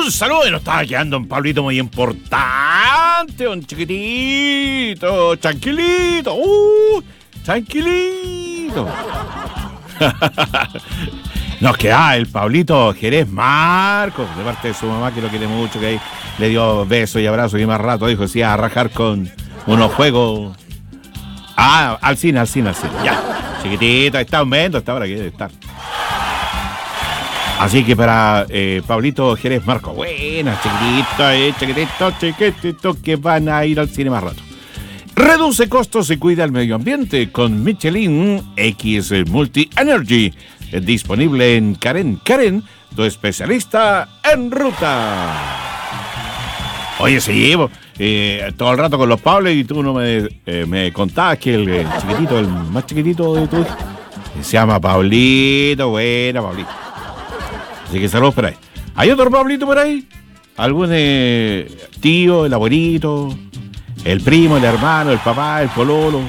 Un saludo y nos estaba quedando un Pablito muy importante, un chiquitito, tranquilito, tranquilito. Nos queda el Pablito Jerez Marcos, de parte de su mamá, que lo quiere mucho, que ahí le dio besos y abrazos y más rato dijo, sí, a rajar con unos juegos. Al cine, ya. Chiquitito, está un momento, hasta ahora quiere estar. Así que para Pablito Jerez Marcos, buenas, chiquititos, que van a ir al cine más rato. Reduce costos y cuida el medio ambiente con Michelin X Multi Energy. Disponible en Karen, tu especialista en ruta. Oye, sí, todo el rato con los Pablos y tú no me contabas que el chiquitito, el más chiquitito de tu hijo, se llama Pablito. Buena, Pablito. Así que saludos por ahí. ¿Hay otro Pablito por ahí? ¿Algún tío, el abuelito, el primo, el hermano, el papá, el pololo,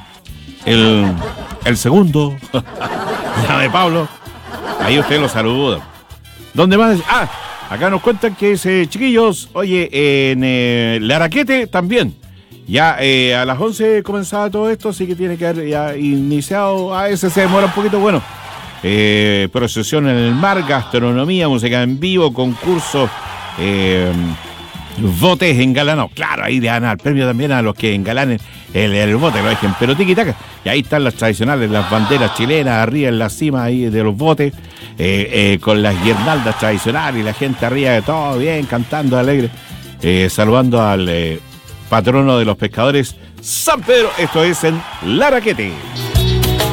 el segundo? Llame Pablo. Ahí usted lo saluda. ¿Dónde más? Acá nos cuentan que chiquillos, oye, en Laraquete también. Ya a las 11 comenzaba todo esto, así que tiene que haber ya iniciado. A veces se demora un poquito, bueno. Procesión en el mar, gastronomía, música en vivo, concursos, botes engalanados. Claro, ahí le dan al premio también a los que engalanen el bote, lo dejen, pero tiquitaca. Y ahí están las tradicionales, las banderas chilenas arriba en la cima ahí de los botes, con las guirnaldas tradicionales y la gente arriba de todo bien, cantando alegre, saludando al patrono de los pescadores, San Pedro. Esto es en Laraquete.